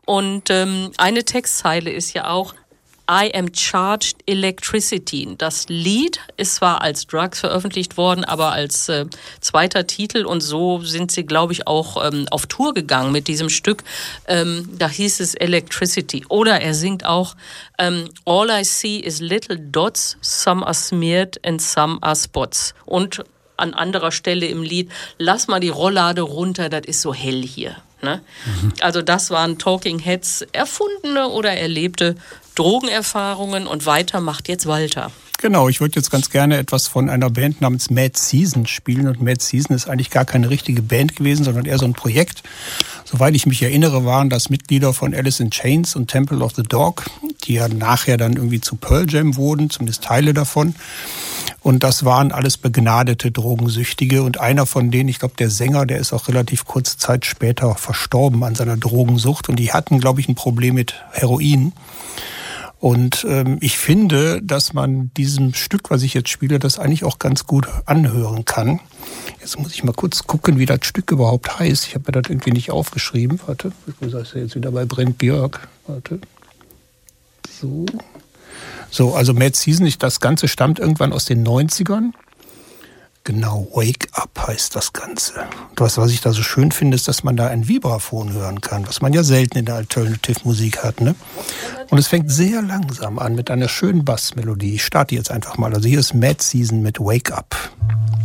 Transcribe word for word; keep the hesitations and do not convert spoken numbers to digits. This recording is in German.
Und ähm, eine Textzeile ist ja auch I am charged electricity. Das Lied ist zwar als Drugs veröffentlicht worden, aber als äh, zweiter Titel, und so sind sie, glaube ich, auch ähm, auf Tour gegangen mit diesem Stück. Ähm, da hieß es Electricity. Oder er singt auch ähm, All I see is little dots, some are smeared and some are spots. Und an anderer Stelle im Lied, lass mal die Rolllade runter, das ist so hell hier. Ne? Mhm. Also das waren Talking Heads erfundene oder erlebte Drogenerfahrungen, und weiter macht jetzt Walter. Genau, ich würde jetzt ganz gerne etwas von einer Band namens Mad Season spielen. Und Mad Season ist eigentlich gar keine richtige Band gewesen, sondern eher so ein Projekt. Soweit ich mich erinnere, waren das Mitglieder von Alice in Chains und Temple of the Dog, die ja nachher dann irgendwie zu Pearl Jam wurden, zumindest Teile davon. Und das waren alles begnadete Drogensüchtige. Und einer von denen, ich glaube der Sänger, der ist auch relativ kurze Zeit später verstorben an seiner Drogensucht. Und die hatten, glaube ich, ein Problem mit Heroin. Und ähm, ich finde, dass man diesem Stück, was ich jetzt spiele, das eigentlich auch ganz gut anhören kann. Jetzt muss ich mal kurz gucken, wie das Stück überhaupt heißt. Ich habe mir das irgendwie nicht aufgeschrieben. Warte, ich muss das jetzt wieder bei Brent Björk. Warte. So. So, also Mad Season, das Ganze stammt irgendwann aus den neunzigern. Genau, Wake Up heißt das Ganze. Und was, was ich da so schön finde, ist, dass man da ein Vibraphon hören kann, was man ja selten in der Alternative-Musik hat. Ne? Und es fängt sehr langsam an mit einer schönen Bassmelodie. Ich starte jetzt einfach mal. Also hier ist Mad Season mit Wake Up.